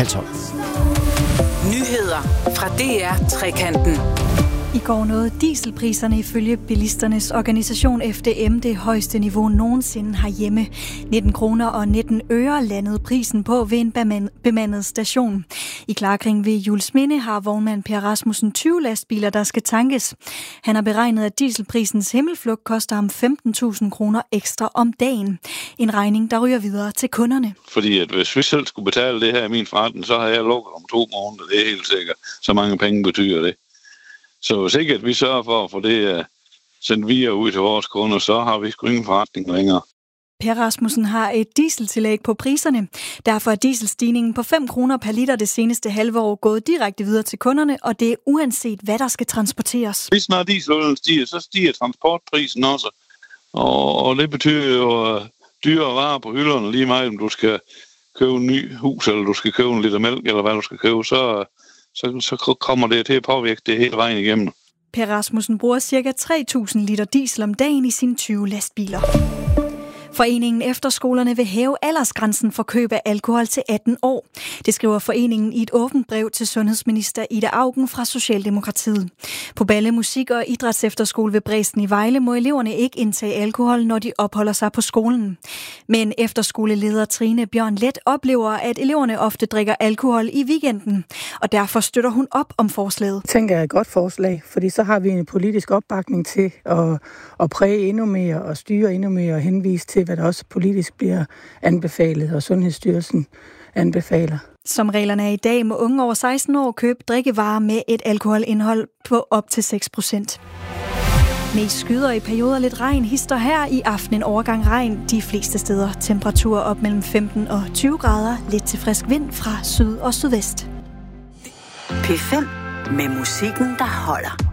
12:30. Nyheder fra DR Trekanten. I går nåede dieselpriserne ifølge bilisternes organisation FDM det højeste niveau nogensinde herhjemme. 19 kroner og 19 øre landede prisen på ved en bemandet station. I Klarkring ved Juelsminde har vognmand Per Rasmussen 20 lastbiler, der skal tankes. Han har beregnet, at dieselprisens himmelflugt koster ham 15.000 kroner ekstra om dagen. En regning, der ryger videre til kunderne. Fordi at hvis vi selv skulle betale det her i min forretning, så har jeg lukket om 2 måneder. Det er helt sikkert. Så mange penge betyder det. Så hvis ikke at vi sørger for at få det sendt videre ud til vores kunder, så har vi sgu ingen forretning længere. Per Rasmussen har et dieseltillæg på priserne. Derfor er dieselstigningen på 5 kroner per liter det seneste halve år gået direkte videre til kunderne, og det er uanset, hvad der skal transporteres. Hvis når dieselolien stiger, så stiger transportprisen også. Og det betyder jo dyrere varer på hylderne lige meget, om du skal købe en ny hus, eller du skal købe en liter mælk, eller hvad du skal købe, så kommer det til at påvirke det hele vejen igennem. Per Rasmussen bruger ca. 3.000 liter diesel om dagen i sine 20 lastbiler. Foreningen Efterskolerne vil hæve aldersgrænsen for køb af alkohol til 18 år. Det skriver foreningen i et åbent brev til sundhedsminister Ida Auken fra Socialdemokratiet. På Balle Musik- og Idrætsefterskole ved Bræsten i Vejle må eleverne ikke indtage alkohol, når de opholder sig på skolen. Men efterskoleleder Trine Bjørn Let oplever, at eleverne ofte drikker alkohol i weekenden, og derfor støtter hun op om forslaget. Jeg tænker, et godt forslag, fordi så har vi en politisk opbakning til at præge endnu mere og styre endnu mere og henvise til, hvad der også politisk bliver anbefalet, og Sundhedsstyrelsen anbefaler. Som reglerne er i dag, må unge over 16 år købe drikkevarer med et alkoholindhold på op til 6%. Mest skyder i perioder lidt regn hister her i aften en overgang regn de fleste steder. Temperaturer op mellem 15 og 20 grader, lidt til frisk vind fra syd og sydvest. P5 med musikken, der holder.